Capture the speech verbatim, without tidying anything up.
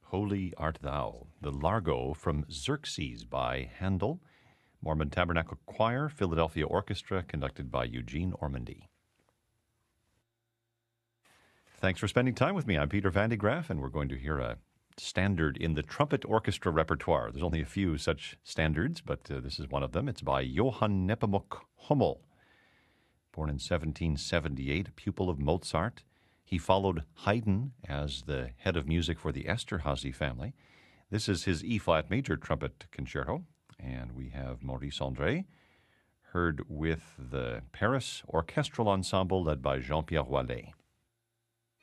Holy Art Thou, the Largo from Xerxes by Handel, Mormon Tabernacle Choir, Philadelphia Orchestra, conducted by Eugene Ormandy. Thanks for spending time with me. I'm Peter Van de Graaff, and we're going to hear a standard in the trumpet orchestra repertoire. There's only a few such standards, but uh, this is one of them. It's by Johann Nepomuk Hummel. Born in seventeen seventy-eight, a pupil of Mozart. He followed Haydn as the head of music for the Esterhazy family. This is his E-flat major trumpet concerto, and we have Maurice André, heard with the Paris Orchestral Ensemble led by Jean-Pierre Wallet.